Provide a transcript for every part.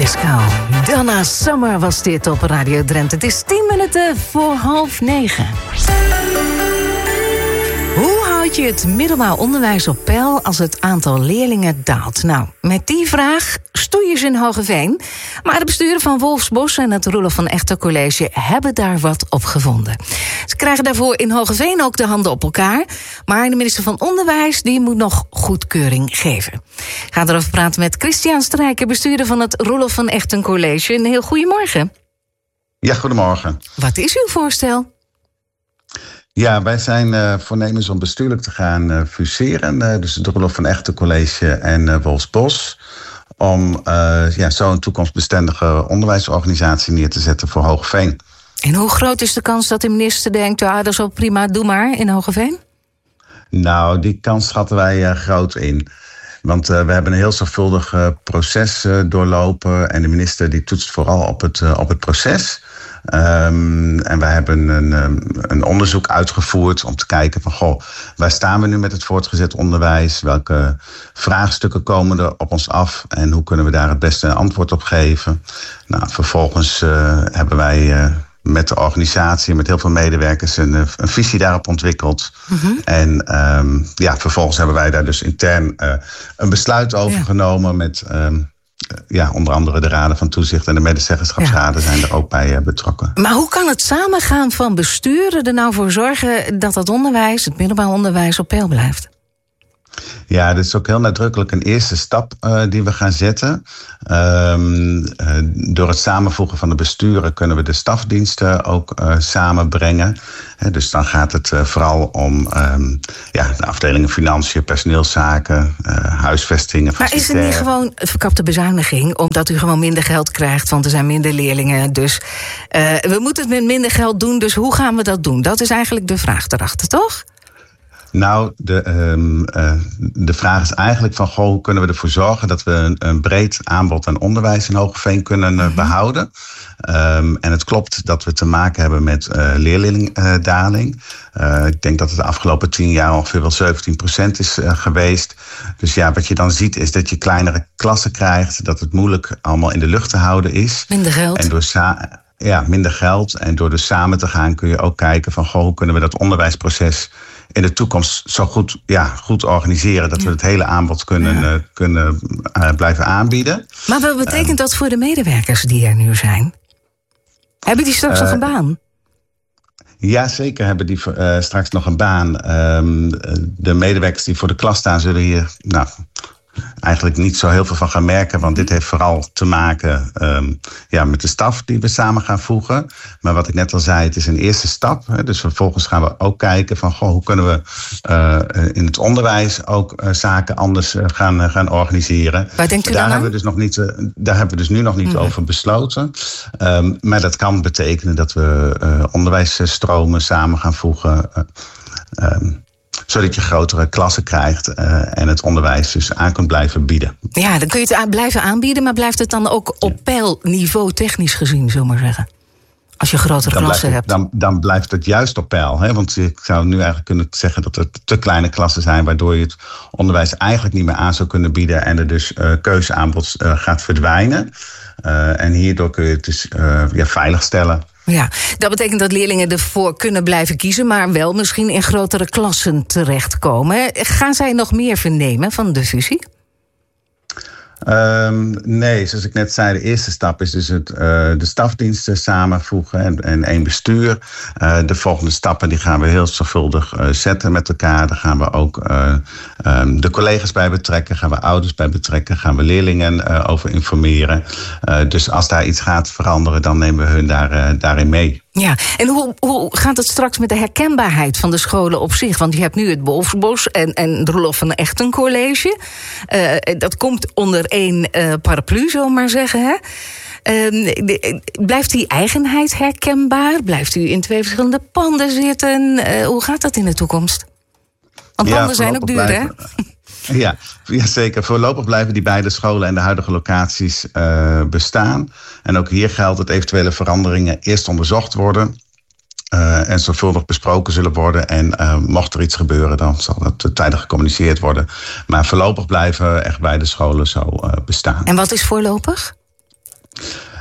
Disco. Donna Summer was dit op Radio Drenthe. Het is 10 minuten voor 8:30. Hoe houd je het middelbaar onderwijs op peil als het aantal leerlingen daalt? Nou, met die vraag stoeien ze in Hoogeveen. Maar de besturen van Wolfsbos en het Roelof van Echter College hebben daar wat op gevonden. Ze krijgen daarvoor in Hoogeveen ook de handen op elkaar. Maar de minister van Onderwijs die moet nog goedkeuring geven. Ik ga erover praten met Christian Strijker, bestuurder van het Roelof van Echter College. Een heel goedemorgen. Ja, goedemorgen. Wat is uw voorstel? Ja, wij zijn voornemens om bestuurlijk te gaan fuseren. Dus het Roelof van Echter College en Wolfsbos. Om zo een toekomstbestendige onderwijsorganisatie neer te zetten voor Hoogeveen. En hoe groot is de kans dat de minister denkt, dat is wel prima, doe maar in Hoogeveen? Nou, die kans schatten wij groot in. Want we hebben een heel zorgvuldig proces doorlopen. En de minister die toetst vooral op het proces. En wij hebben een onderzoek uitgevoerd om te kijken van, waar staan we nu met het voortgezet onderwijs? Welke vraagstukken komen er op ons af? En hoe kunnen we daar het beste antwoord op geven? Nou, vervolgens hebben wij met de organisatie en met heel veel medewerkers een visie daarop ontwikkeld. Mm-hmm. En vervolgens hebben wij daar dus intern een besluit over genomen met onder andere de raden van toezicht en de medezeggenschapsraden zijn er ook bij betrokken. Maar hoe kan het samengaan van besturen er nou voor zorgen dat het onderwijs, het middelbaar onderwijs, op peil blijft? Ja, dit is ook heel nadrukkelijk een eerste stap die we gaan zetten. Door het samenvoegen van de besturen kunnen we de stafdiensten ook samenbrengen. Dus dan gaat het vooral om de afdelingen financiën, personeelszaken, huisvestingen, maar is het niet gewoon verkapte bezuiniging, omdat u gewoon minder geld krijgt, want er zijn minder leerlingen. Dus we moeten het met minder geld doen, dus hoe gaan we dat doen? Dat is eigenlijk de vraag erachter, toch? Nou, de vraag is eigenlijk van, hoe kunnen we ervoor zorgen dat we een breed aanbod aan onderwijs in Hoogeveen kunnen behouden. En het klopt dat we te maken hebben met leerlingdaling. Ik denk dat het de afgelopen 10 jaar ongeveer wel 17% is geweest. Dus ja, wat je dan ziet is dat je kleinere klassen krijgt, dat het moeilijk allemaal in de lucht te houden is. Minder geld. En minder geld. En door dus samen te gaan kun je ook kijken van, hoe kunnen we dat onderwijsproces in de toekomst zo goed organiseren dat we het hele aanbod kunnen blijven aanbieden. Maar wat betekent dat voor de medewerkers die er nu zijn? Hebben die straks nog een baan? Ja, zeker hebben die straks nog een baan. De medewerkers die voor de klas staan zullen hier eigenlijk niet zo heel veel van gaan merken, want dit heeft vooral te maken met de staf die we samen gaan voegen. Maar wat ik net al zei, het is een eerste stap. Dus vervolgens gaan we ook kijken van, hoe kunnen we in het onderwijs ook zaken anders gaan organiseren. Waar denkt u daar dan hebben we dus nu nog niet over besloten. Maar dat kan betekenen dat we onderwijsstromen samen gaan voegen, zodat je grotere klassen krijgt en het onderwijs dus aan kunt blijven bieden. Ja, dan kun je het blijven aanbieden, maar blijft het dan ook op peilniveau technisch gezien, zullen we maar zeggen? Als je grotere klassen hebt. Dan blijft het juist op peil. Hè? Want ik zou nu eigenlijk kunnen zeggen dat er te kleine klassen zijn, waardoor je het onderwijs eigenlijk niet meer aan zou kunnen bieden en er dus keuzeaanbod gaat verdwijnen. En hierdoor kun je het dus veilig stellen. Ja, dat betekent dat leerlingen ervoor kunnen blijven kiezen, maar wel misschien in grotere klassen terechtkomen. Gaan zij nog meer vernemen van de fusie? Nee, zoals ik net zei, de eerste stap is dus de stafdiensten samenvoegen en één bestuur. De volgende stappen die gaan we heel zorgvuldig zetten met elkaar. Daar gaan we ook de collega's bij betrekken, gaan we ouders bij betrekken, gaan we leerlingen over informeren. Dus als daar iets gaat veranderen, dan nemen we hun daarin mee. Ja, en hoe gaat het straks met de herkenbaarheid van de scholen op zich? Want je hebt nu het Wolfsbos en het Roelof van Echter College. Dat komt onder één paraplu, zullen we maar zeggen. Hè? Blijft die eigenheid herkenbaar? Blijft u in 2 verschillende panden zitten? Hoe gaat dat in de toekomst? Want panden zijn ook duur, hè? Ja, zeker. Voorlopig blijven die beide scholen en de huidige locaties bestaan. En ook hier geldt dat eventuele veranderingen eerst onderzocht worden en zorgvuldig besproken zullen worden. En mocht er iets gebeuren, dan zal dat tijdig gecommuniceerd worden. Maar voorlopig blijven echt beide scholen zo bestaan. En wat is voorlopig?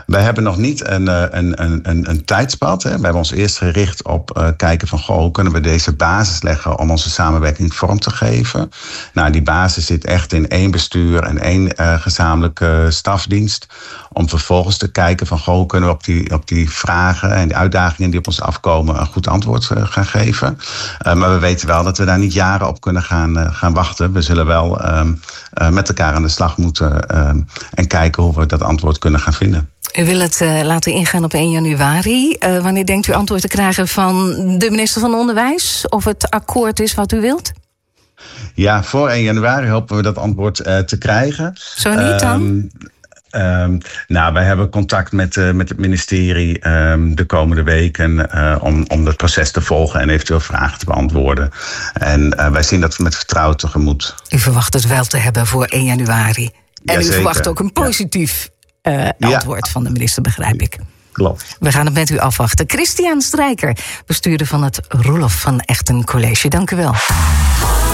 Wij hebben nog niet een tijdspad. Hè. We hebben ons eerst gericht op kijken van... hoe kunnen we deze basis leggen om onze samenwerking vorm te geven. Nou, die basis zit echt in 1 bestuur en 1 gezamenlijke stafdienst. Om vervolgens te kijken van... hoe kunnen we op die vragen en de uitdagingen die op ons afkomen... een goed antwoord gaan geven. Maar we weten wel dat we daar niet jaren op kunnen gaan wachten. We zullen wel met elkaar aan de slag moeten... en kijken hoe we dat antwoord kunnen gaan vinden. U wil het laten ingaan op 1 januari. Wanneer denkt u antwoord te krijgen van de minister van Onderwijs? Of het akkoord is wat u wilt? Ja, voor 1 januari hopen we dat antwoord te krijgen. Zo niet dan? Nou, wij hebben contact met het ministerie de komende weken om het proces te volgen en eventueel vragen te beantwoorden. En wij zien dat met vertrouwen tegemoet. U verwacht het wel te hebben voor 1 januari. En u verwacht ook een positief antwoord van de minister, begrijp ik. Klopt. We gaan het met u afwachten. Christian Strijker, bestuurder van het Roelof van Echten College. Dank u wel.